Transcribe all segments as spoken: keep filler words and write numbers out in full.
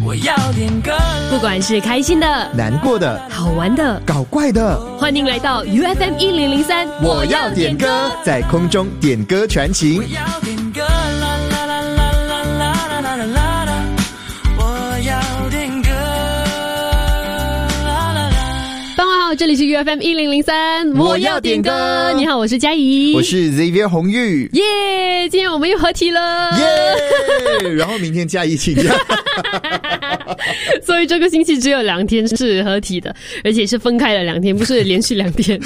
我要点歌， 不管是开心的、 难过的、 好玩的、 搞怪的， 欢迎来到 U F M 一零零三， 我要点歌，在空中点歌传情。 我要点歌，啦啦啦啦啦啦啦啦啦啦，我要点歌，啦啦啦。 傍晚好，这里是 U F M 一零零三， 我要点歌。 你好，我是佳怡， 我是 Xavier 红玉， 耶、yeah, 今天我们又合体了， 耶、yeah ！然后明天佳怡请假。 所以这个星期只有两天是合体的，而且是分开了两天，不是连续两天。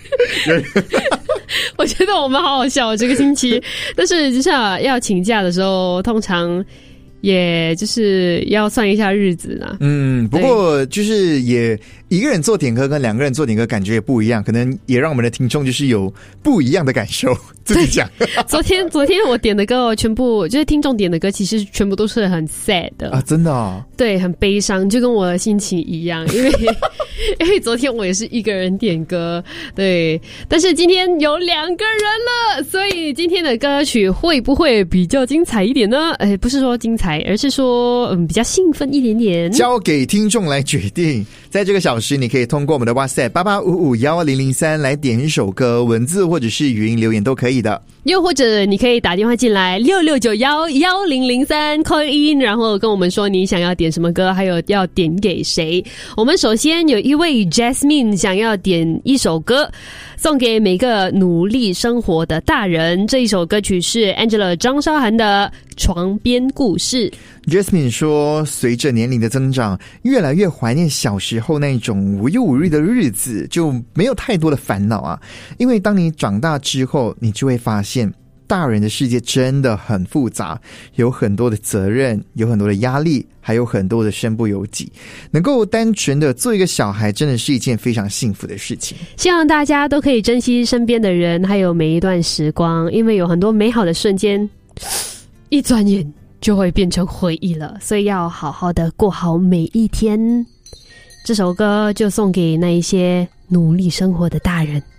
我觉得我们好好笑这个星期，但是就是要请假的时候，通常也就是要算一下日子啦。嗯， 不过就是也一个人做点歌跟两个人做点歌感觉也不一样，可能也让我们的听众就是有不一样的感受。自己讲， 昨天昨天我点的歌，全部就是听众点的歌，其实全部都是很 sad 的啊，真的哦， 对，很悲伤，就跟我的心情一样，因为因为昨天我也是一个人点歌，对，但是今天有两个人了，所以今天的歌曲会不会比较精彩一点呢？哎，不是说精彩，而是说嗯比较兴奋一点点， 交给听众来决定。在这个小时，你可以通过我们的 WhatsApp 八八五五一零零三来点一首歌，文字或者是语音留言都可以的。 又或者你可以打电话进来六六九一一零零三 call in， 然后跟我们说你想要点什么歌，还有要点给谁。我们首先有一位 Jasmine 想要点一首歌，送给每个努力生活的大人。这一首歌曲是 Angela 张韶涵的《床边故事》。 Jasmine 说，随着年龄的增长，越来越怀念小时候那种无忧无虑的日子，就没有太多的烦恼啊。因为当你长大之后，你就会发现大人的世界真的很复杂，有很多的责任，有很多的压力，还有很多的身不由己。能够单纯的做一个小孩，真的是一件非常幸福的事情。 希望大家都可以珍惜身边的人，还有每一段时光，因为有很多美好的瞬间，一转眼就会变成回忆了，所以要好好的过好每一天。这首歌就送给那一些努力生活的大人。